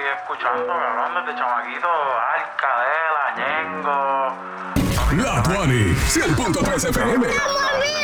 escuchando, cabrón, desde chamaquito, Arcadela, Ñengo. La 20, 100.3 FM.